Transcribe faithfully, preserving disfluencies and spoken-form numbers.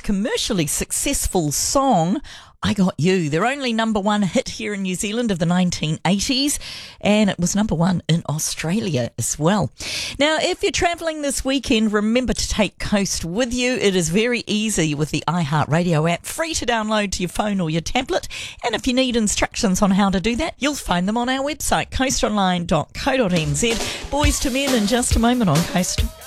most commercially successful song, I Got You, their only number one hit here in New Zealand of the nineteen eighties, and it was number one in Australia as well. Now, if you're travelling this weekend, remember to take Coast with you. It is very easy with the iHeartRadio app, free to download to your phone or your tablet, and if you need instructions on how to do that, you'll find them on our website, coast online dot co dot n z. Boys to Men in just a moment on Coast.